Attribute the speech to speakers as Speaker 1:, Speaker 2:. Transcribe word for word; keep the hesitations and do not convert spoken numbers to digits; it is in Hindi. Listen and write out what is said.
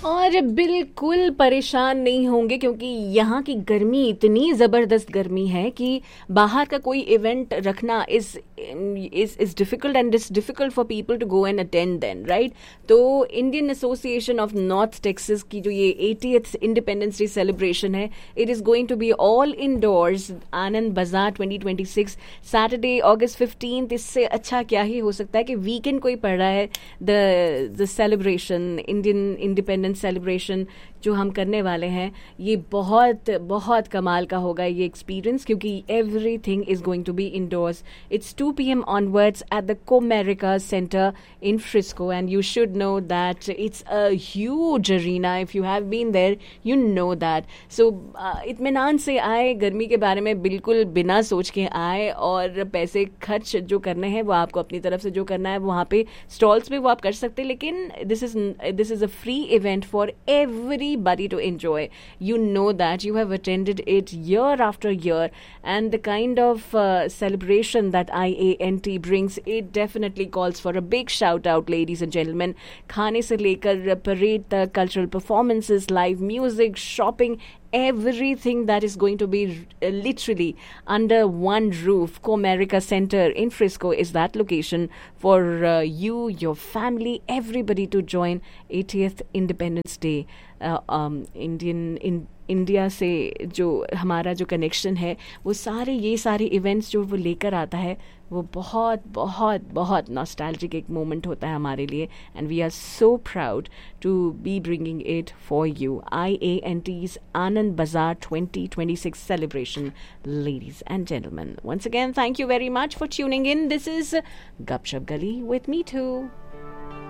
Speaker 1: और बिल्कुल परेशान नहीं होंगे क्योंकि यहाँ की गर्मी इतनी ज़बरदस्त गर्मी है कि बाहर का कोई इवेंट रखना is is is difficult and it's difficult for people to go and attend then, right? तो Indian association of north Texas की जो ये एटीएथ इंडिपेंडेंस डे सेलिब्रेशन है, it is going to be all endorse, आनंद बाजार ट्वेंटी ट्वेंटी सिक्स, सैटरडे अगस्त फिफ्टींथ। इससे अच्छा क्या ही हो सकता है कि वीकेंड कोई पड़ रहा है। The the celebration, Indian independence celebration जो हम करने वाले हैं, ये बहुत बहुत कमाल का होगा ये एक्सपीरियंस, क्योंकि everything is going to be endorse. It's to P M onwards at the कोमेरिका centre in Frisco and you should know that it's a huge arena. If you have been there you know that. सो इत्मीनान से आए, गर्मी के बारे में बिल्कुल बिना सोच के आए, और पैसे खर्च जो करने हैं वो आपको अपनी तरफ से जो करना है वहाँ पे स्टॉल्स पे वो आप कर सकते हैं, लेकिन this is this is a free event for everybody to enjoy. You know that you have attended it year after year, and the kind of uh, celebration that I A N T brings, it definitely calls for a big shout out, ladies and gentlemen. खाने से लेकर parade तक, cultural performances, live music, shopping, everything that is going to be uh, literally under one roof. Comerica Center in Frisco is that location for uh, you, your family, everybody to join eightieth Independence Day. uh, um, Indian in India से जो हमारा जो कनेक्शन है, वो सारे ये सारे इवेंट्स जो वो लेकर आता है, वो बहुत बहुत बहुत नॉस्टैल्जिक एक मोमेंट होता है हमारे लिए, and we are so proud to be bringing it for you. I A N tease आनंद बाजार twenty twenty six celebration, ladies and gentlemen. Once again, thank you very much for tuning in. This is Gupshup Gali with me too.